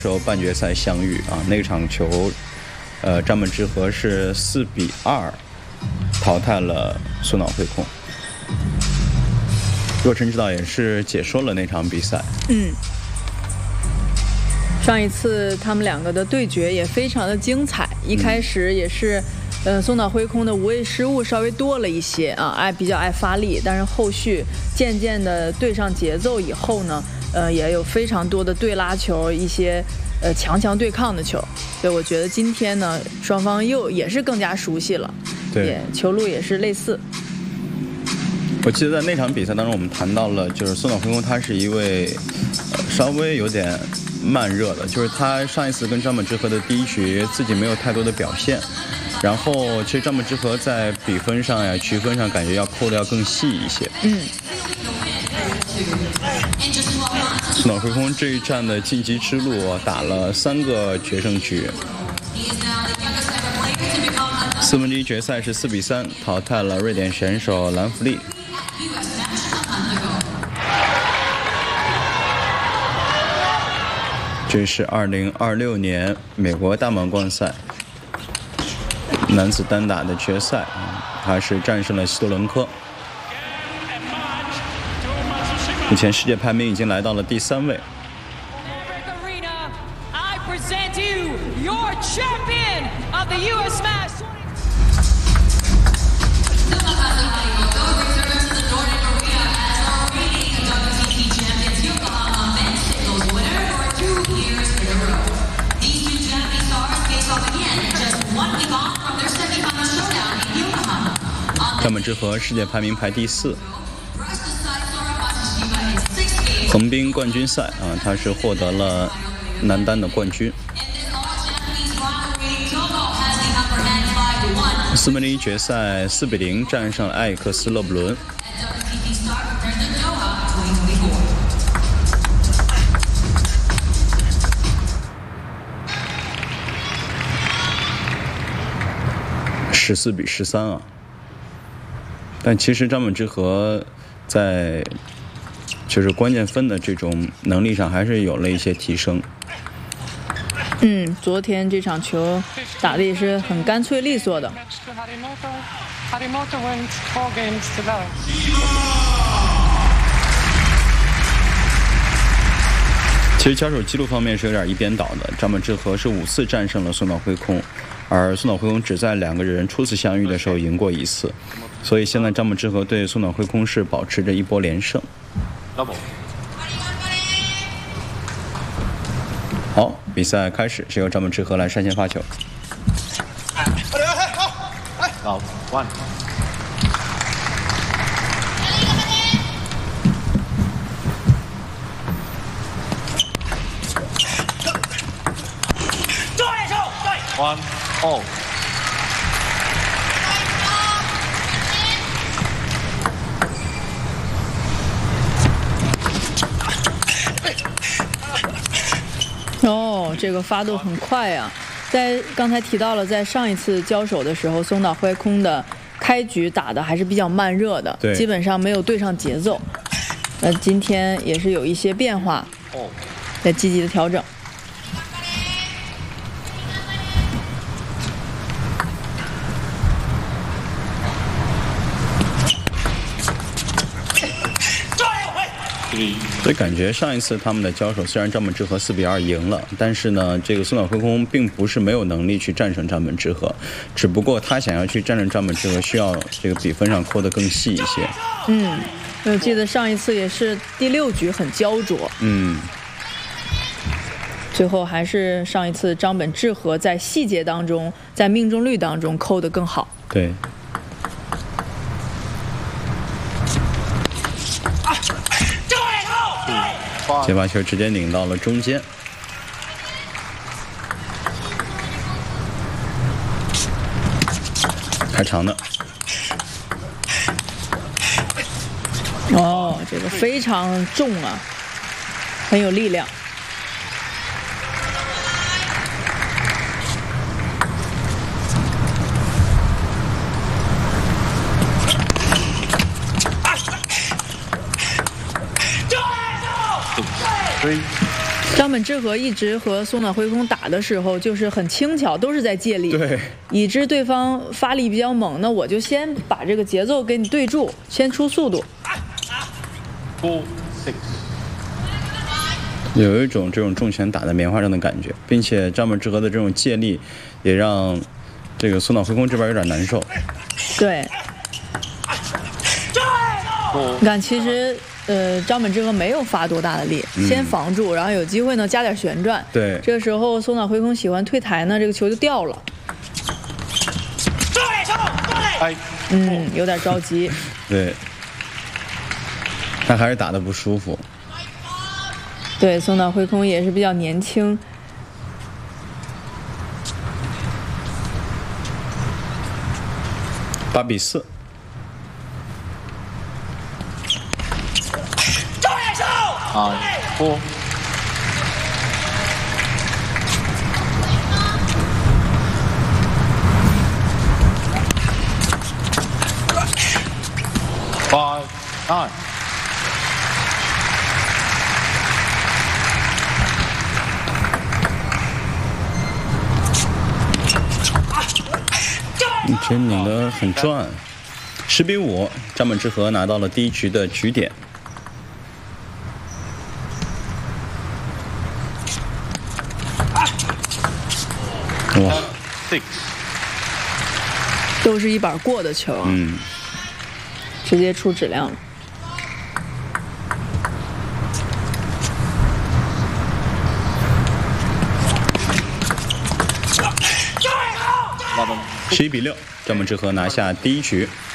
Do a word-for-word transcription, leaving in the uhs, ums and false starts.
时候半决赛相遇啊，那场球，呃，张本智和是四比二淘汰了苏脑惠空。若晨指导也是解说了那场比赛。 嗯，上一次他们两个的对决也非常的精彩，一开始也是，呃，松岛辉空的无谓失误稍微多了一些啊，爱比较爱发力，但是后续渐渐的对上节奏以后呢。呃，也有非常多的对拉球，一些呃强强对抗的球，所以我觉得今天呢，双方又也是更加熟悉了， 对， 也球路也是类似。 我记得在那场比赛当中，我们谈到了，就是松岛辉空他是一位、呃、稍微有点慢热的，就是他上一次跟张本智和的第一局自己没有太多的表现，然后其实张本智和在比分上呀、局分上感觉要扣的要更细一些。 嗯。 松岛辉空这一站的晋级之路打了三个决胜局，四分之一决赛是四比三淘汰了瑞典选手兰弗利。这是二零二六年美国大满贯赛男子单打的决赛，他是战胜了希多伦科。目前世界排名已经来到了第三位。张本智和世界排名排第四。横滨冠军赛啊，他是获得了男单的冠军。四分之一决赛四比零战胜了艾克斯勒布伦。十四比十三啊！但其实张本智和在就是关键分的这种能力上还是有了一些提升。 嗯，昨天这场球打的也是很干脆利索的。 其实交手记录方面是有点一边倒的，张本智和是五次战胜了松岛辉空，而松岛辉空只在两个人初次相遇的时候赢过一次，所以现在张本智和对松岛辉空是保持着一波连胜。好，比赛开始，是由张本智和来率先发球。 好 ，one。one all。 哦，这个发度很快呀、啊！在刚才提到了，在上一次交手的时候，松岛辉空的开局打的还是比较慢热的，基本上没有对上节奏。那今天也是有一些变化，在积极的调整。 所以感觉上一次他们的交手，虽然张本智和四比二赢了，但是呢，这个松岛辉空并不是没有能力去战胜张本智和，只不过他想要去战胜张本智和，需要这个比分上扣得更细一些。 嗯，我记得上一次也是第六局很焦灼。 嗯， 最后还是上一次张本智和在细节当中，在命中率当中扣得更好。 对。接发球直接拧到了中间，开长的。 哦，这个非常重啊，很有力量。张张本智和一直和松岛辉空打的时候，就是很轻巧，都是在借力， 对， 以致对方发力比较猛，那我就先把这个节奏给你对住，先出速度。 Four, six. 有一种这种重拳打在棉花上的感觉，并且张本智和的这种借力，也让这个松岛辉空这边有点难受。 对，你看，其实呃，张本智和没有发多大的力， 嗯、 先防住，然后有机会呢加点旋转。 对， 这个时候松岛辉空喜欢退台呢，这个球就掉了。嗯，有点着急。 对，他还是打得不舒服。 对，松岛辉空也是比较年轻。 八比四。 啊，four. Five, nine. 其实拧得很转，十比五，张本智和拿到了第一局的局点。哇， 都是一板过的球， 嗯， 直接出质量了。 十一比六，张本智和拿下第一局。